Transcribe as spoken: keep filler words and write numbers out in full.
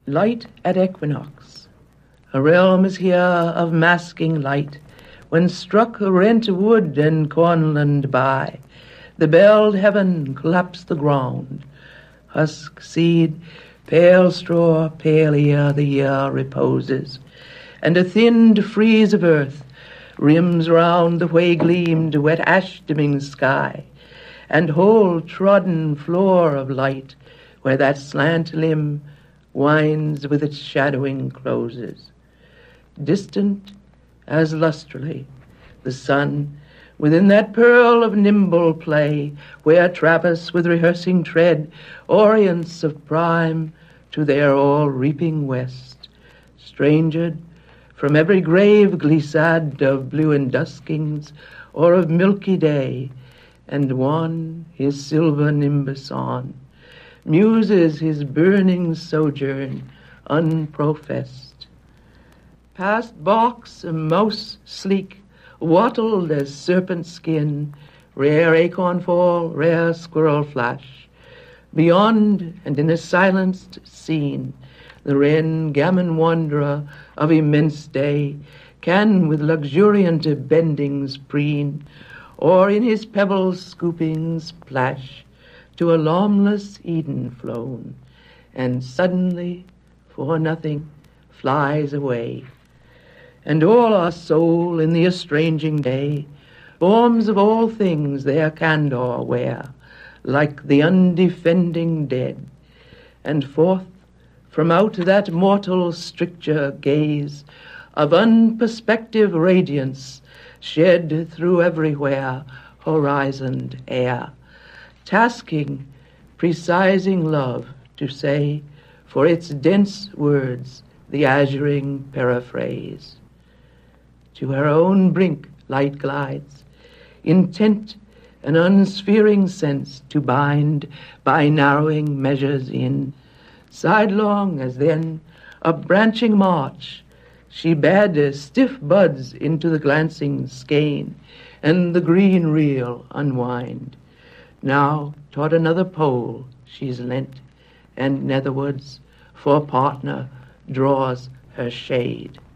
Light at equinox. A realm is here of masking light, when struck rent wood and cornland by, the belled heaven collapsed the ground. Husk seed, pale straw, pale ear, the year reposes, and a thinned frieze of earth rims round the way gleamed wet ash-dimming sky, and whole trodden floor of light, where that slant limb winds with its shadowing closes. Distant as lustrily, the sun, within that pearl of nimble play, where Trappist with rehearsing tread orients of prime to their all-reaping west, strangered from every grave glissade of blue and duskings or of milky day, and wan his silver nimbus on, muses his burning sojourn unprofessed. Past box a mouse sleek, wattled as serpent skin, rare acorn fall, rare squirrel flash. Beyond and in a silenced scene, the wren gammon wanderer of immense day can with luxuriant bendings preen, or in his pebbles scooping splash, to a lawnless Eden flown, and suddenly, for nothing, flies away. And all our soul in the estranging day, forms of all things their candor wear, like the undefending dead, and forth from out that mortal stricture gaze of unperspective radiance shed through everywhere horizoned air, tasking, precising love to say for its dense words the azuring paraphrase. To her own brink light glides, intent an unsphering sense to bind by narrowing measures in, sidelong as then a branching march she bade stiff buds into the glancing skein, and the green reel unwind. Now toward another pole she's lent, and netherwards for partner draws her shade.